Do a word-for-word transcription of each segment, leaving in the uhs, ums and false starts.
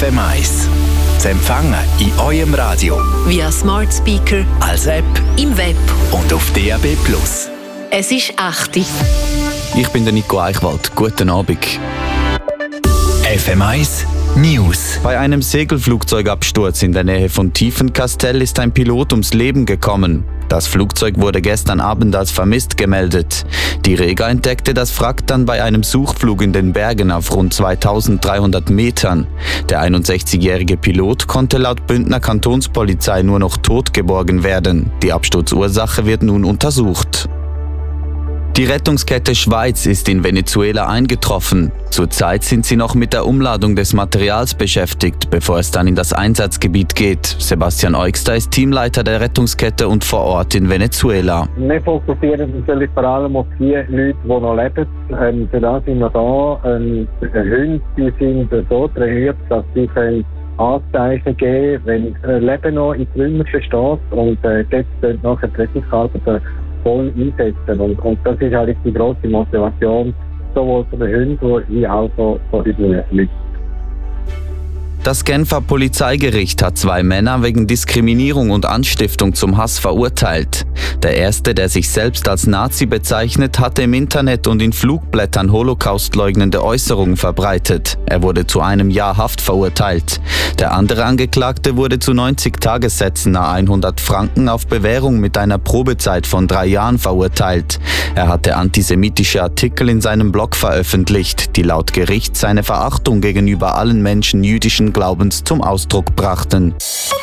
F M eins. Zu empfangen in eurem Radio, via Smart Speaker, als App, im Web und auf D A B plus. Es ist acht Uhr. Ich bin der Nico Eichwald. Guten Abend. F M eins News. Bei einem Segelflugzeugabsturz in der Nähe von Tiefencastel ist ein Pilot ums Leben gekommen. Das Flugzeug wurde gestern Abend als vermisst gemeldet. Die Rega entdeckte das Wrack dann bei einem Suchflug in den Bergen auf rund zweitausenddreihundert Metern. Der einundsechzigjährige Pilot konnte laut Bündner Kantonspolizei nur noch tot geborgen werden. Die Absturzursache wird nun untersucht. Die Rettungskette Schweiz ist in Venezuela eingetroffen. Zurzeit sind sie noch mit der Umladung des Materials beschäftigt, bevor es dann in das Einsatzgebiet geht. Sebastian Eugster ist Teamleiter der Rettungskette und vor Ort in Venezuela. Wir fokussieren natürlich vor allem auf die Leute, die noch leben. Ähm, für das sind wir da. Ähm, die Hunde die sind so trainiert, dass sie können Anzeichen geben, wenn das Leben noch in Trümmer steht. Und äh, dort wird nachher die Rettungskarten voll einsetzen. Und, und das ist halt die grosse Motivation, sowohl von den Hunden wie auch von, von unseren Leuten. Das Genfer Polizeigericht hat zwei Männer wegen Diskriminierung und Anstiftung zum Hass verurteilt. Der erste, der sich selbst als Nazi bezeichnet, hatte im Internet und in Flugblättern holocaustleugnende Äußerungen verbreitet. Er wurde zu einem Jahr Haft verurteilt. Der andere Angeklagte wurde zu neunzig Tagessätzen nach hundert Franken auf Bewährung mit einer Probezeit von drei Jahren verurteilt. Er hatte antisemitische Artikel in seinem Blog veröffentlicht, die laut Gericht seine Verachtung gegenüber allen Menschen jüdischen Glaubens zum Ausdruck brachten.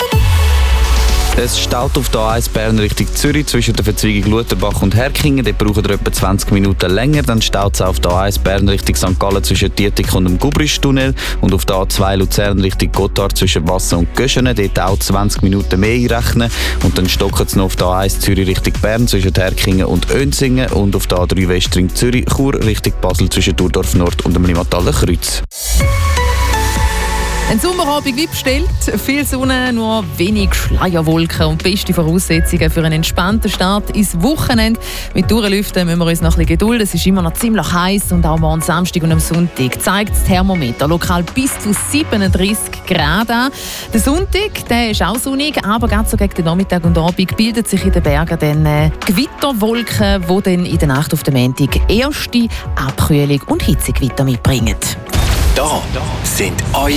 Es staut auf der A eins Bern Richtung Zürich zwischen der Verzweigung Lutherbach und Herkingen. Dort braucht ihr etwa zwanzig Minuten länger. Dann staut es auf der A eins Bern Richtung Sankt Gallen zwischen Dietik und dem Gubrischtunnel. Und auf der A zwei Luzern Richtung Gotthard zwischen Wasser und Göschene. Dort auch zwanzig Minuten mehr einrechnen. Und dann stockt es noch auf der A eins Zürich Richtung Bern zwischen Herkingen und Önsingen. Und auf der A drei Westring Zürich Chur Richtung Basel zwischen Durdorf Nord und dem Limataler Kreuz. Ein Sommerabend wie bestellt, viel Sonne, nur wenig Schleierwolken und beste Voraussetzungen für einen entspannten Start ins Wochenende. Mit Durchlüften müssen wir uns noch ein bisschen gedulden. Es ist immer noch ziemlich heiß und auch am Samstag und am Sonntag zeigt das Thermometer lokal bis zu siebenunddreißig Grad an. Der Sonntag der ist auch sonnig, aber gerade so gegen den Nachmittag und Abend bildet sich in den Bergen dann äh, Gewitterwolken, die dann in der Nacht auf den Montag erste Abkühlung und Hitzegewitter mitbringen. Da sind eure